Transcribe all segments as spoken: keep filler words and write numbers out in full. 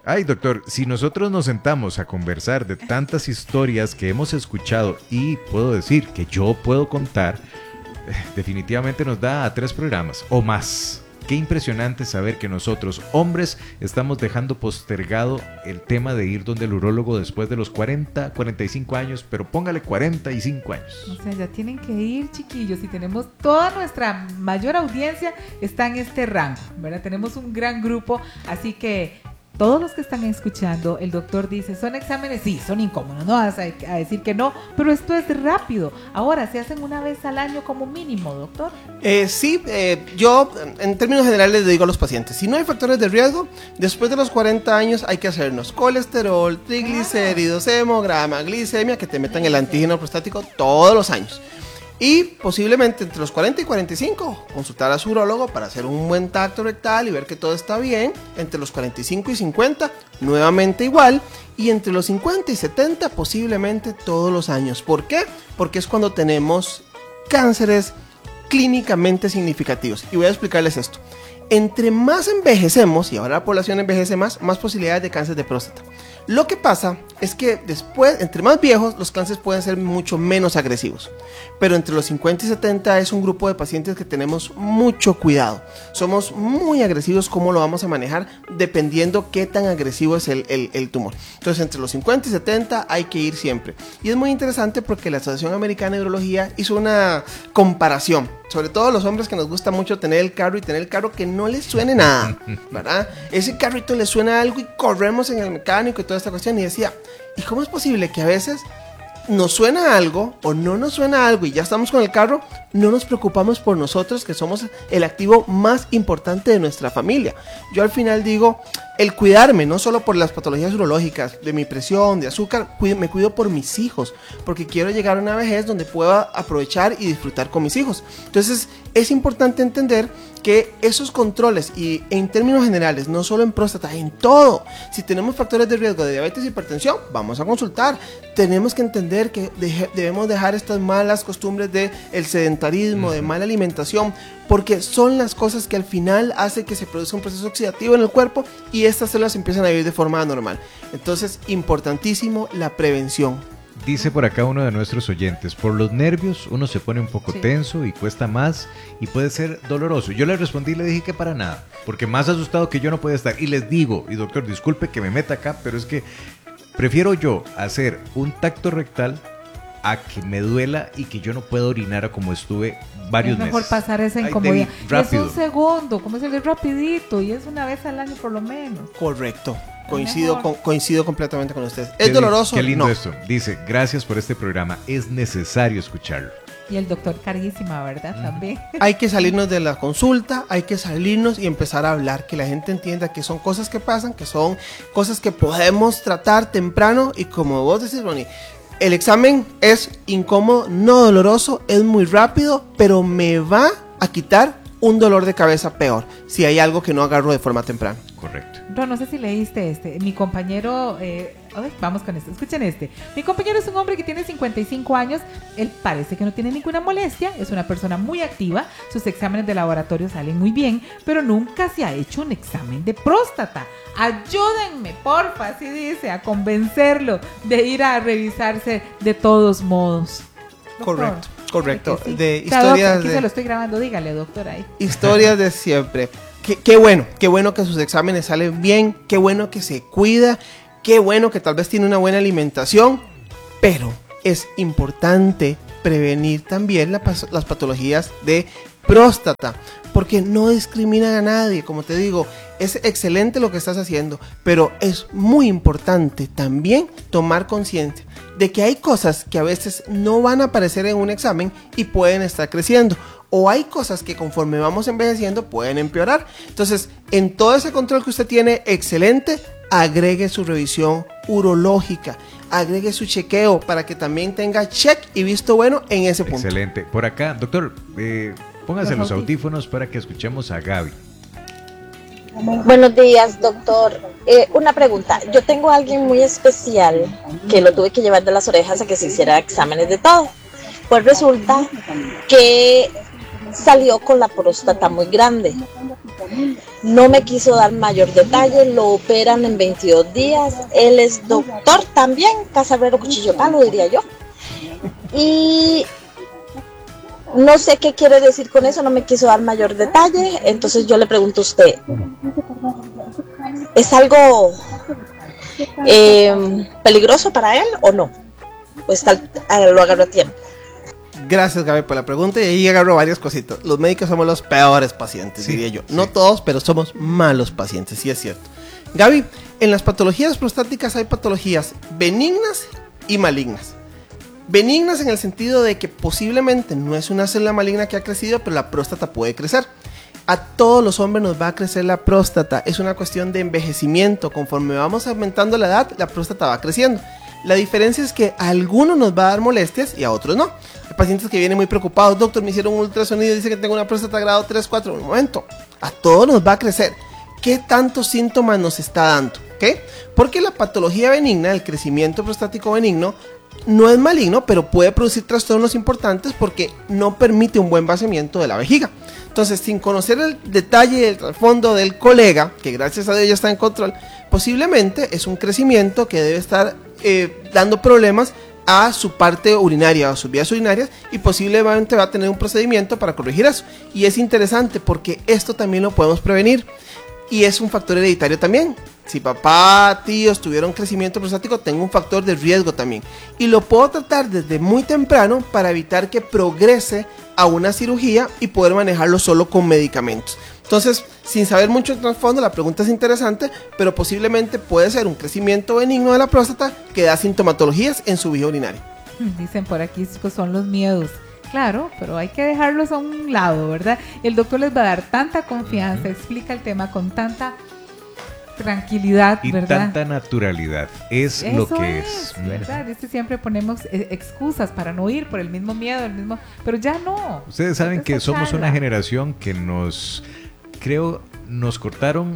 Ay, doctor, si nosotros nos sentamos a conversar de tantas historias que hemos escuchado y puedo decir que yo puedo contar, definitivamente nos da a tres programas o más. Qué impresionante saber que nosotros, hombres, estamos dejando postergado el tema de ir donde el urólogo después de los cuarenta, cuarenta y cinco años, pero póngale cuarenta y cinco años. O sea, ya tienen que ir, chiquillos, y tenemos toda nuestra mayor audiencia está en este rango, ¿verdad? Tenemos un gran grupo, así que todos los que están escuchando, el doctor dice, ¿son exámenes? Sí, son incómodos, no vas a, a decir que no, pero esto es rápido. Ahora, ¿se hacen una vez al año como mínimo, doctor? Eh, sí, eh, yo en términos generales le digo a los pacientes, si no hay factores de riesgo, después de los cuarenta años hay que hacernos colesterol, triglicéridos, hemograma, glicemia, que te metan el antígeno prostático todos los años. Y posiblemente entre los cuarenta y cuarenta y cinco consultar a su urólogo para hacer un buen tacto rectal y ver que todo está bien. Entre los cuarenta y cinco y cincuenta nuevamente igual. Y entre los cincuenta y setenta posiblemente todos los años. ¿Por qué? Porque es cuando tenemos cánceres clínicamente significativos. Y voy a explicarles esto. Entre más envejecemos, y ahora la población envejece más, más posibilidades de cáncer de próstata. Lo que pasa es que después, entre más viejos, los cánceres pueden ser mucho menos agresivos. Pero entre los cincuenta y setenta es un grupo de pacientes que tenemos mucho cuidado. Somos muy agresivos, cómo lo vamos a manejar, dependiendo qué tan agresivo es el, el, el tumor. Entonces, entre los cincuenta y setenta hay que ir siempre. Y es muy interesante porque la Asociación Americana de Urología hizo una comparación. Sobre todo los hombres que nos gusta mucho tener el carro y tener el carro que no les suene nada, ¿verdad? Ese carrito le suena algo y corremos en el mecánico y toda esta cuestión. Y decía, ¿y cómo es posible que a veces nos suena algo o no nos suena algo y ya estamos con el carro? No nos preocupamos por nosotros, que somos el activo más importante de nuestra familia. Yo al final digo, el cuidarme, no solo por las patologías urológicas, de mi presión, de azúcar, me cuido por mis hijos, porque quiero llegar a una vejez donde pueda aprovechar y disfrutar con mis hijos. Entonces es importante entender que esos controles, y en términos generales, no solo en próstata, en todo, si tenemos factores de riesgo de diabetes y hipertensión, vamos a consultar. Tenemos que entender que de- debemos dejar estas malas costumbres de el sedentarismo, uh-huh. de mala alimentación, porque son las cosas que al final hace que se produzca un proceso oxidativo en el cuerpo y estas células empiezan a vivir de forma anormal. Entonces, importantísimo la prevención. Dice por acá uno de nuestros oyentes, por los nervios uno se pone un poco sí. tenso y cuesta más y puede ser doloroso. Yo le respondí y le dije que para nada, porque más asustado que yo no puede estar. Y les digo, y doctor, disculpe que me meta acá, pero es que prefiero yo hacer un tacto rectal a que me duela y que yo no pueda orinar como estuve varios meses. Es mejor meses. pasar esa incomodidad. Ay, David, es un segundo, como es el rapidito, y es una vez al año por lo menos. Correcto. Coincido, con, coincido completamente con ustedes. ¿Es qué doloroso? Qué lindo no. esto. Dice, gracias por este programa. Es necesario escucharlo. Y el doctor carísima, ¿verdad? Mm. También. Hay que salirnos de la consulta, hay que salirnos y empezar a hablar, que la gente entienda que son cosas que pasan, que son cosas que podemos tratar temprano. Y como vos decís, Ronnie, el examen es incómodo, no doloroso, es muy rápido, pero me va a quitar un dolor de cabeza peor si hay algo que no agarro de forma temprana. Correcto. Ron, no sé si leíste este. Mi compañero, eh, ay, vamos con esto, escuchen este. Mi compañero es un hombre que tiene cincuenta y cinco años. Él parece que no tiene ninguna molestia. Es una persona muy activa. Sus exámenes de laboratorio salen muy bien, pero nunca se ha hecho un examen de próstata. Ayúdenme, porfa, así dice, a convencerlo de ir a revisarse de todos modos. Doctor, correcto, correcto. Sí. De o sea, historias doctor, aquí de... se lo estoy grabando, dígale, doctor, ahí. Historias de siempre. Qué, qué bueno, qué bueno que sus exámenes salen bien, qué bueno que se cuida, qué bueno que tal vez tiene una buena alimentación, pero es importante prevenir también la, las patologías de próstata, porque no discriminan a nadie. Como te digo, es excelente lo que estás haciendo, pero es muy importante también tomar conciencia de que hay cosas que a veces no van a aparecer en un examen y pueden estar creciendo, o hay cosas que conforme vamos envejeciendo pueden empeorar. Entonces, en todo ese control que usted tiene, excelente, agregue su revisión urológica, agregue su chequeo para que también tenga check y visto bueno en ese punto. Excelente. Por acá, doctor, eh, póngase los, los audífonos para que escuchemos a Gaby. Buenos días, doctor. Eh, una pregunta. Yo tengo a alguien muy especial que lo tuve que llevar de las orejas a que se hiciera exámenes de todo. Pues resulta que salió con la próstata muy grande. No me quiso dar mayor detalle, lo operan en veintidós días. Él es doctor también, casabrero cuchillo palo, diría yo. Y no sé qué quiere decir con eso, no me quiso dar mayor detalle. Entonces yo le pregunto a usted, ¿es algo eh, peligroso para él o no? Pues tal, lo agarró a tiempo. Gracias, Gaby, por la pregunta. Y ahí agarro varias cositas. Los médicos somos los peores pacientes, sí, diría yo. No sí. todos, pero somos malos pacientes, sí es cierto. Gaby, en las patologías prostáticas hay patologías benignas y malignas. Benignas en el sentido de que posiblemente no es una célula maligna que ha crecido, pero la próstata puede crecer. A todos los hombres nos va a crecer la próstata. Es una cuestión de envejecimiento. Conforme vamos aumentando la edad, la próstata va creciendo. La diferencia es que a algunos nos va a dar molestias y a otros no. Hay pacientes que vienen muy preocupados. Doctor, me hicieron un ultrasonido y dice que tengo una próstata grado tres, cuatro. Un momento, a todos nos va a crecer. ¿Qué tantos síntomas nos está dando? ¿Okay? Porque la patología benigna, el crecimiento prostático benigno, no es maligno, pero puede producir trastornos importantes porque no permite un buen vaciamiento de la vejiga. Entonces, sin conocer el detalle del trasfondo del colega, que gracias a Dios ya está en control, posiblemente es un crecimiento que debe estar eh, dando problemas a su parte urinaria o a sus vías urinarias, y posiblemente va a tener un procedimiento para corregir eso. Y es interesante porque esto también lo podemos prevenir, y es un factor hereditario también. Si papá, tíos tuvieron crecimiento prostático, tengo un factor de riesgo también. Y lo puedo tratar desde muy temprano para evitar que progrese a una cirugía y poder manejarlo solo con medicamentos. Entonces, sin saber mucho el trasfondo, la pregunta es interesante, pero posiblemente puede ser un crecimiento benigno de la próstata que da sintomatologías en su vía urinaria. Dicen por aquí que son los miedos. Claro, pero hay que dejarlos a un lado, ¿verdad? El doctor les va a dar tanta confianza, explica el tema con tanta tranquilidad, y ¿verdad? tanta naturalidad, es Eso lo que es, es, ¿verdad? Este siempre ponemos eh, excusas para no ir por el mismo miedo, el mismo, pero ya no. Ustedes saben que somos charla. una generación que nos, creo, nos cortaron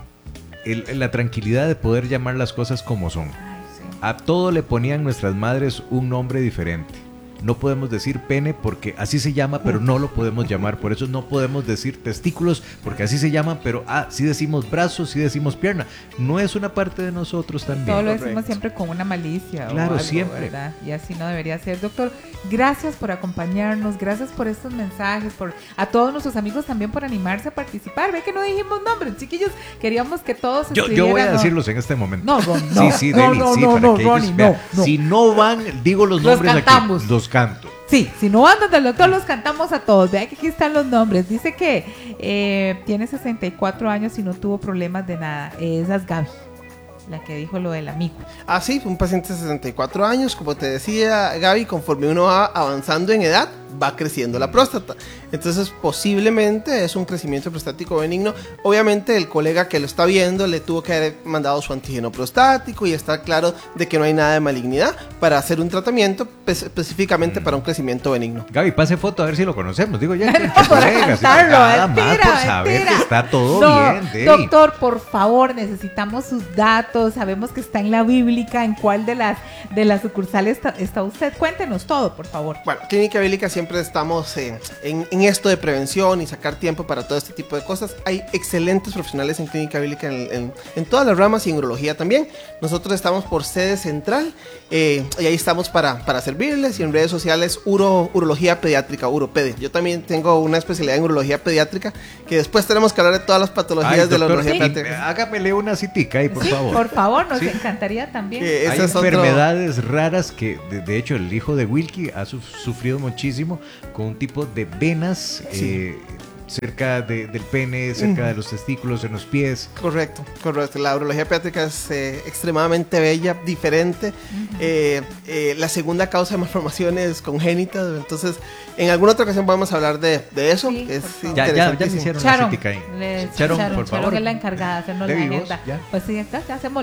el, la tranquilidad de poder llamar las cosas como son. Ay, sí. A todo le ponían nuestras madres un nombre diferente. No podemos decir pene porque así se llama, pero no lo podemos llamar. Por eso no podemos decir testículos porque así se llaman, pero ah, sí decimos brazos, sí decimos pierna. No es una parte de nosotros también. Todo lo Correcto. decimos siempre con una malicia. Claro, o algo, siempre. ¿verdad? Y así no debería ser. Doctor, gracias por acompañarnos, gracias por estos mensajes, por a todos nuestros amigos también por animarse a participar. Ve que no dijimos nombres, chiquillos. Queríamos que todos Yo, escribieran. yo voy a ¿no? decirlos en este momento. No, Ronnie, Sí, no. sí, No, Deli, no, sí, no, para no, que ellos Ronnie, vean. no, no. Si no van, digo los Los nombres cantamos. aquí, los canto. Sí, si no andan del doctor, los cantamos a todos. Vean que aquí están los nombres. Dice que eh, tiene sesenta y cuatro años y no tuvo problemas de nada. Esa es Gaby, la que dijo lo del amigo. Ah, sí, un paciente de sesenta y cuatro años, como te decía Gaby, conforme uno va avanzando en edad, va creciendo la próstata. Entonces, posiblemente es un crecimiento prostático benigno. Obviamente, el colega que lo está viendo le tuvo que haber mandado su antígeno prostático y está claro de que no hay nada de malignidad para hacer un tratamiento específicamente para un crecimiento benigno. Gaby, pase foto a ver si lo conocemos. Digo ya. No, para cantarlo, nada más mentira, por saber mentira. que está todo No, bien, Deli. doctor, por favor, necesitamos sus datos. Sabemos que está en la bíblica. ¿En cuál de las de las sucursales está, está usted? Cuéntenos todo, por favor. Bueno, Clínica Bíblica siempre estamos eh, en, en esto de prevención y sacar tiempo para todo este tipo de cosas. Hay excelentes profesionales en Clínica Bíblica en, en, en todas las ramas y en urología también. Nosotros estamos por sede central eh, y ahí estamos para, para servirles, y en redes sociales uro, Urología Pediátrica, Uropede. Yo también tengo una especialidad en urología pediátrica que después tenemos que hablar de todas las patologías Ay, de la doctor, urología sí. pediátrica. Hágame una citica ahí, por Sí, favor. por favor, nos Sí. encantaría también. Que Hay ese es otro- enfermedades raras que, de, de hecho, el hijo de Wilkie ha su- sufrido muchísimo con un tipo de venas Sí. eh, cerca de- del pene, cerca Ujú. de los testículos, en los pies. Correcto, correcto. La urología pediátrica es eh, extremadamente bella, diferente. Ujú. Eh, eh, la segunda causa de malformaciones congénitas. Entonces, en alguna otra ocasión vamos a hablar de, de eso. Sí, que es por favor. Ya, ya, ya me interesantísimo. hicieron Charon, una citica ahí. les- Charon, Charon, por Charon favor. es la encargada de hacernos Debbie, la vos, agenda. ya. Pues sí, ya, ya hacemos la agenda.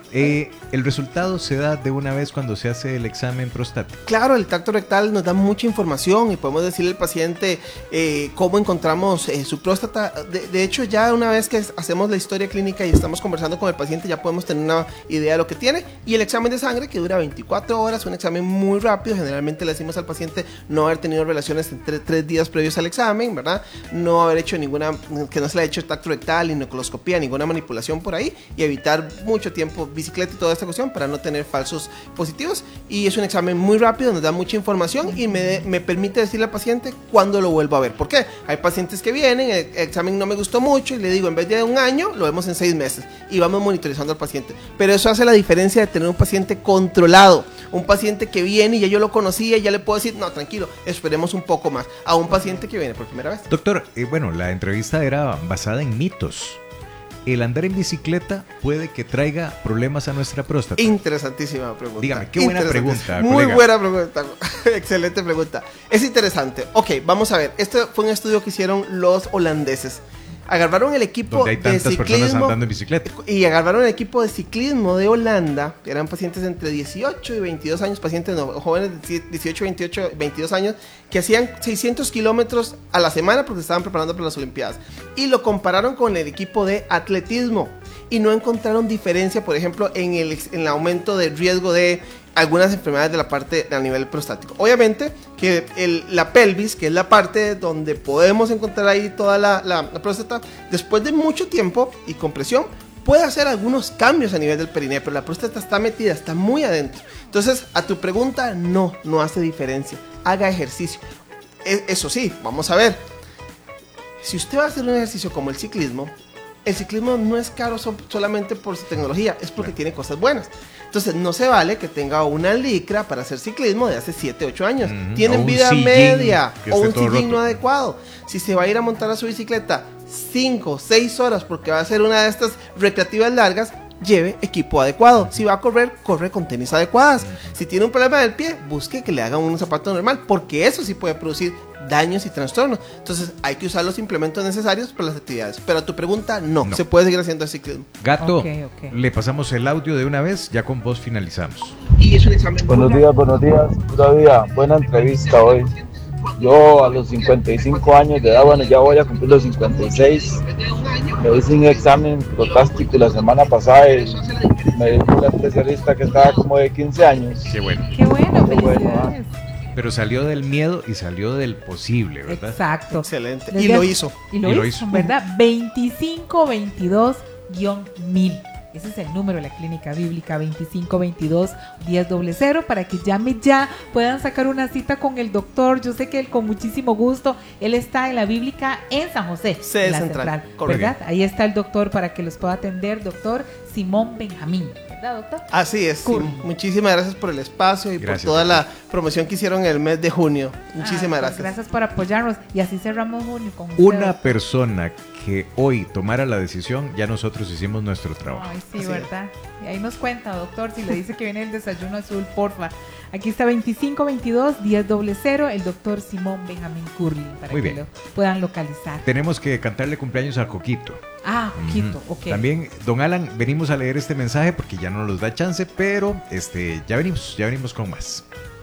eh, ¿el resultado se da de una vez cuando se hace el examen prostático? Claro, el tacto rectal nos da mucha información y podemos decirle al paciente eh, cómo encontramos eh, su próstata. De, de hecho, ya una vez que hacemos la historia clínica y estamos conversando con el paciente, ya podemos tener una idea de lo que tiene. Y el examen de sangre, que dura veinticuatro horas, un examen muy rápido. Generalmente le decimos al paciente no haber tenido relaciones entre tres días previos al examen, ¿verdad? No haber hecho ninguna, que no se le ha hecho tacto rectal, ni necoloscopía, ninguna manipulación por ahí, y evitar mucho tiempo bicicleta y toda esta cuestión para no tener falsos positivos. Y es un examen muy rápido, nos da mucha información y me, me permite decirle al paciente cuándo lo vuelvo a ver. ¿Por qué? Hay pacientes que vienen, el, el examen no me gustó mucho y le digo, en vez de un año, lo vemos en seis meses y vamos monitorizando al paciente. Pero eso hace la diferencia de tener un paciente controlado, un paciente que viene y ya yo lo conocía y ya le puedo decir, no, tranquilo, esperemos un poco más, a un paciente que viene por primera vez. Doctor, eh, bueno, la entrevista era basada en mitos. ¿El andar en bicicleta puede que traiga problemas a nuestra próstata? Interesantísima pregunta. Dígame, qué buena pregunta, Muy colega. buena pregunta. Excelente pregunta. Es interesante. Ok, vamos a ver. Este fue un estudio que hicieron los holandeses. Agarraron el equipo donde hay de tantas personas ciclismo andando en bicicleta. y agarraron el equipo de ciclismo de Holanda, que eran pacientes entre dieciocho y veintidós años, pacientes no, jóvenes de dieciocho, veintiocho, veintidós años, que hacían seiscientos kilómetros a la semana porque se estaban preparando para las Olimpiadas. Y lo compararon con el equipo de atletismo y no encontraron diferencia, por ejemplo, en el, en el aumento de riesgo de algunas enfermedades de la parte a nivel prostático. Obviamente que el, la pelvis, que es la parte donde podemos encontrar ahí toda la, la, la próstata, después de mucho tiempo y compresión, puede hacer algunos cambios a nivel del perineo, pero la próstata está metida, está muy adentro. Entonces, a tu pregunta, no, no hace diferencia. Haga ejercicio. E- eso sí, vamos a ver. Si usted va a hacer un ejercicio como el ciclismo, el ciclismo no es caro so- solamente por su tecnología, es porque tiene cosas buenas. Entonces no se vale que tenga una licra para hacer ciclismo de hace siete, ocho años. Uh-huh. Tienen O un vida sillín media que o esté un todo sillín no roto. adecuado. Si se va a ir a montar a su bicicleta cinco, seis horas porque va a ser una de estas recreativas largas, lleve equipo adecuado. Si va a correr, corre con tenis adecuadas. Si tiene un problema del pie, busque que le hagan un zapato normal, porque eso sí puede producir daños y trastornos. Entonces hay que usar los implementos necesarios para las actividades. Pero a tu pregunta, no, No. se puede seguir haciendo el ciclismo. Gato, Ok, ok. le pasamos el audio de una vez, ya con vos finalizamos. Y es un examen. Buenos días, buenos días. Todavía buena entrevista hoy. Yo a los cincuenta y cinco años de edad, bueno, ya voy a cumplir los cincuenta y seis. Me hice un examen prostático la semana pasada y me dijo la especialista que estaba como de quince años. Qué bueno. Qué bueno, Qué bueno, felicidades. Pero salió del miedo y salió del posible, ¿verdad? Exacto. Excelente. Desde- Y lo hizo. Y lo, Y lo hizo, hizo. ¿verdad? veinticinco veintidós mil. Ese es el número de la clínica bíblica, veinticinco veintidós diez cero, para que llame ya, puedan sacar una cita con el doctor. Yo sé que él con muchísimo gusto, él está en la bíblica en San José, Sede en la central, central, correcto. ¿verdad? Ahí está el doctor para que los pueda atender, doctor Simón Benjamín, ¿verdad, doctor? Así es. Cool. Sí. Muchísimas gracias por el espacio y Gracias, por toda doctor. la promoción que hicieron en el mes de junio. Muchísimas Ah, pues gracias. Gracias por apoyarnos y así cerramos junio con usted, Una doctor. persona que hoy tomara la decisión, ya nosotros hicimos nuestro trabajo. Ay, sí, Así es. ¿verdad? Y ahí nos cuenta, doctor, si le dice que viene el desayuno azul, porfa. Aquí está veinticinco veintidós diez cero, el doctor Simón Benjamín Curly, para Muy que bien. lo puedan localizar. Tenemos que cantarle cumpleaños a Coquito. Ah, Quito, Ujú. ok. También, don Alan, venimos a leer este mensaje porque ya no nos da chance, pero este, ya venimos, ya venimos con más.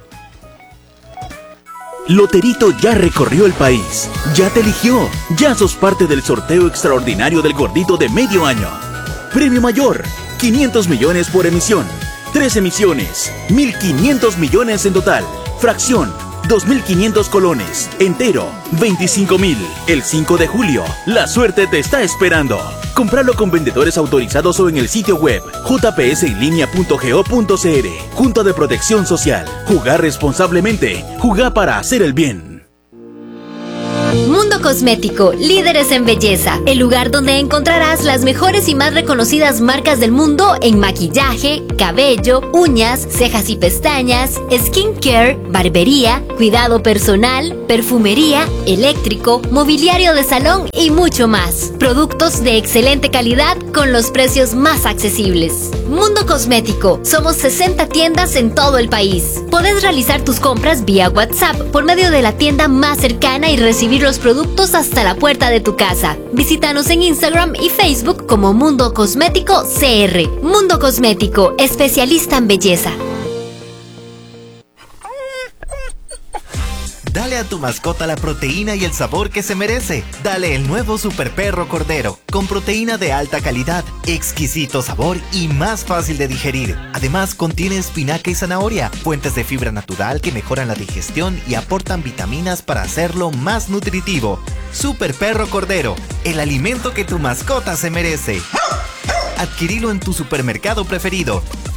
Loterito ya recorrió el país, ya te eligió, ya sos parte del sorteo extraordinario del gordito de medio año. Premio mayor, quinientos millones por emisión, tres emisiones, mil quinientos millones en total. Fracción, dos mil quinientos colones, entero, veinticinco mil. El cinco de julio, la suerte te está esperando. Compralo con vendedores autorizados o en el sitio web j p s en línea punto go punto c r. Junta de Protección Social. Jugar responsablemente. Jugar para hacer el bien. Mundo Cosmético, líderes en belleza, el lugar donde encontrarás las mejores y más reconocidas marcas del mundo en maquillaje, cabello, uñas, cejas y pestañas, skincare, barbería, cuidado personal, perfumería, eléctrico, mobiliario de salón y mucho más. Productos de excelente calidad con los precios más accesibles. Mundo Cosmético, somos sesenta tiendas en todo el país. Podés realizar tus compras vía WhatsApp por medio de la tienda más cercana y recibir los productos productos hasta la puerta de tu casa. Visítanos en Instagram y Facebook como Mundo Cosmético C R. Mundo Cosmético, especialista en belleza. Dale a tu mascota la proteína y el sabor que se merece. Dale el nuevo Super Perro Cordero, con proteína de alta calidad, exquisito sabor y más fácil de digerir. Además, contiene espinaca y zanahoria, fuentes de fibra natural que mejoran la digestión y aportan vitaminas para hacerlo más nutritivo. Super Perro Cordero, el alimento que tu mascota se merece. Adquirilo en tu supermercado preferido.